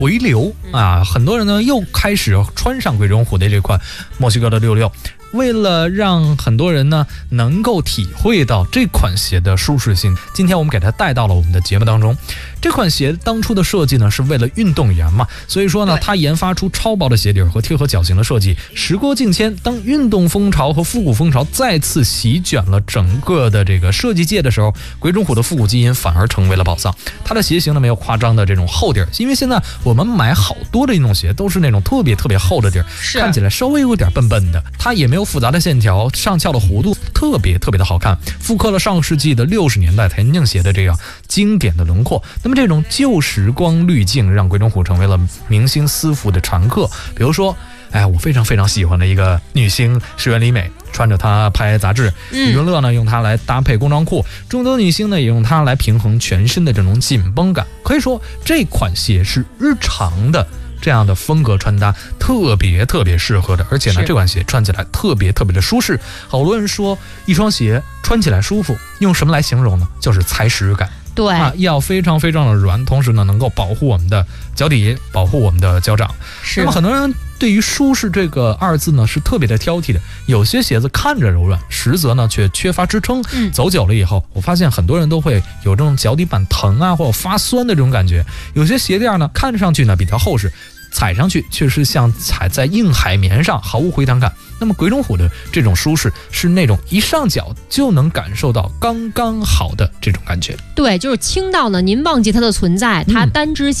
回流啊，很多人呢又开始穿上鬼冢虎的这款墨西哥的66。为了让很多人呢能够体会到这款鞋的舒适性，今天我们给它带到了我们的节目当中。这款鞋当初的设计呢是为了运动员嘛，所以说呢它研发出超薄的鞋底和贴合脚型的设计。时过境迁，当运动风潮和复古风潮再次席卷了整个的这个设计界的时候，鬼冢虎的复古基因反而成为了宝藏。它的鞋型呢没有夸张的这种厚底儿，因为现在我们买好多的运动鞋都是那种特别厚的底儿，看起来稍微有点笨笨的，它也没有复杂的线条，上翘的弧度特别的好看，复刻了上世纪的60年代田径鞋的这样经典的轮廓。那么这种旧时光滤镜让鬼冢虎成为了明星私服的常客。比如说我非常喜欢的一个女星石原里美，穿着它拍杂志，余文乐呢用它来搭配工装裤，众多女星呢也用它来平衡全身的这种紧绷感。可以说这款鞋是日常的这样的风格穿搭特别适合的，而且呢这款鞋穿起来特别的舒适。好多人说一双鞋穿起来舒服，用什么来形容呢？就是踩屎感。 对要非常的软，同时呢能够保护我们的脚底，保护我们的脚掌。那么很多人对于舒适这个2字呢是特别的挑剔的，有些鞋子看着柔软，实则呢却缺乏支撑。走久了以后，我发现很多人都会有这种脚底板疼啊，或者发酸的这种感觉。有些鞋垫呢看上去呢比较厚实，踩上去却是像踩在硬海绵上，毫无回弹感。那么鬼冢虎的这种舒适是那种一上脚就能感受到刚刚好的这种感觉。 对，就是轻到呢您忘记它的存在，它单只